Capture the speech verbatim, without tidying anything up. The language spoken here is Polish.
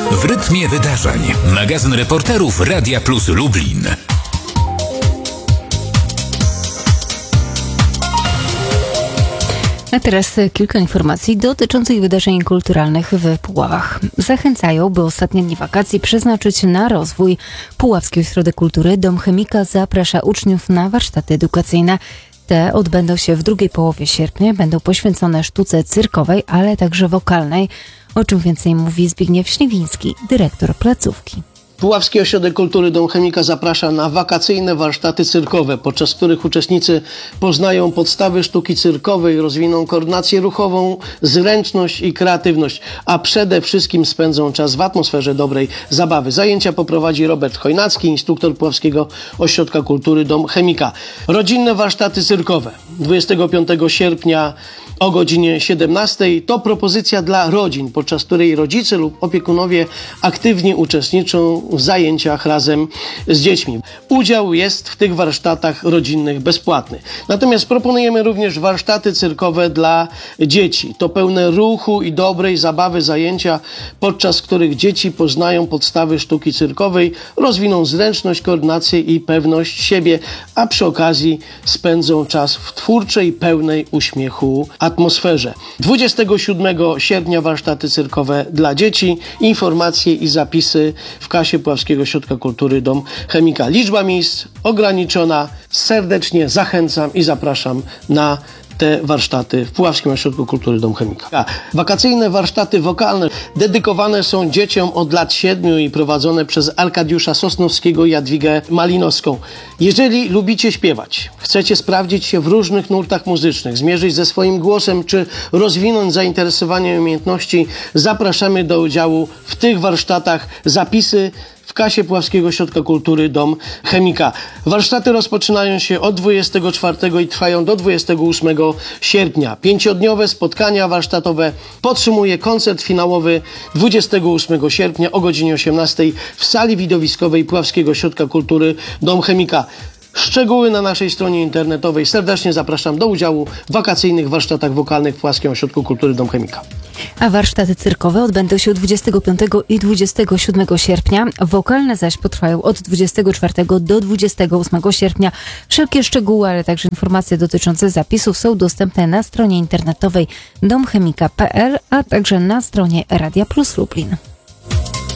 W rytmie wydarzeń. Magazyn reporterów Radia Plus Lublin. A teraz kilka informacji dotyczących wydarzeń kulturalnych w Puławach. Zachęcają, by ostatnie dni wakacji przeznaczyć na rozwój Puławskiej Ośrodek Kultury. Dom Chemika zaprasza uczniów na warsztaty edukacyjne. Te odbędą się w drugiej połowie sierpnia. Będą poświęcone sztuce cyrkowej, ale także wokalnej. O czym więcej mówi Zbigniew Śliwiński, dyrektor placówki. Puławski Ośrodek Kultury Dom Chemika zaprasza na wakacyjne warsztaty cyrkowe, podczas których uczestnicy poznają podstawy sztuki cyrkowej, rozwiną koordynację ruchową, zręczność i kreatywność, a przede wszystkim spędzą czas w atmosferze dobrej zabawy. Zajęcia poprowadzi Robert Chojnacki, instruktor Puławskiego Ośrodka Kultury Dom Chemika. Rodzinne warsztaty cyrkowe dwudziestego piątego sierpnia o godzinie siedemnastej to propozycja dla rodzin, podczas której rodzice lub opiekunowie aktywnie uczestniczą w zajęciach razem z dziećmi. Udział jest w tych warsztatach rodzinnych bezpłatny. Natomiast proponujemy również warsztaty cyrkowe dla dzieci. To pełne ruchu i dobrej zabawy zajęcia, podczas których dzieci poznają podstawy sztuki cyrkowej, rozwiną zręczność, koordynację i pewność siebie, a przy okazji spędzą czas w twórczej, pełnej uśmiechu atmosferze. dwudziestego siódmego sierpnia warsztaty cyrkowe dla dzieci. Informacje i zapisy w kasie Puławskiego Ośrodka Kultury Dom Chemika. Liczba miejsc ograniczona. Serdecznie zachęcam i zapraszam na te warsztaty w Puławskim Ośrodku Kultury Dom Chemika. Wakacyjne warsztaty wokalne dedykowane są dzieciom od lat siedmiu i prowadzone przez Arkadiusza Sosnowskiego i Jadwigę Malinowską. Jeżeli lubicie śpiewać, chcecie sprawdzić się w różnych nurtach muzycznych, zmierzyć ze swoim głosem czy rozwinąć zainteresowanie i umiejętności, zapraszamy do udziału w tych warsztatach. Zapisy w kasie Puławskiego Ośrodka Kultury Dom Chemika. Warsztaty rozpoczynają się od dwudziestego czwartego i trwają do dwudziestego ósmego sierpnia. Pięciodniowe spotkania warsztatowe podsumuje koncert finałowy dwudziestego ósmego sierpnia o godzinie osiemnastej w sali widowiskowej Puławskiego Ośrodka Kultury Dom Chemika. Szczegóły na naszej stronie internetowej. Serdecznie zapraszam do udziału w wakacyjnych warsztatach wokalnych w Puławskim Ośrodku Kultury Dom Chemika. A warsztaty cyrkowe odbędą się dwudziestego piątego i dwudziestego siódmego sierpnia. Wokalne zaś potrwają od dwudziestego czwartego do dwudziestego ósmego sierpnia. Wszelkie szczegóły, ale także informacje dotyczące zapisów są dostępne na stronie internetowej dom chemika kropka p l, a także na stronie Radia Plus Lublin.